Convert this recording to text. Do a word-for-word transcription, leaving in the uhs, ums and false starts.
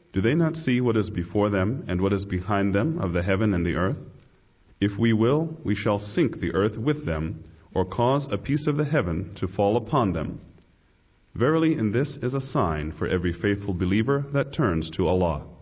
Do they not see what is before them and what is behind them of the heaven and the earth? If we will, we shall sink the earth with them, or cause a piece of the heaven to fall upon them. Verily, in this is a sign for every faithful believer that turns to Allah.